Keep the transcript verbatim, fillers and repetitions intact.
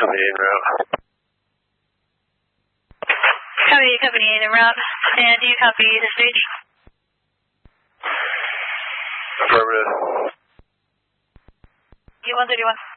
Company en route. Copy, company en route. And do you copy the stage? Affirmative. U one thirty-one.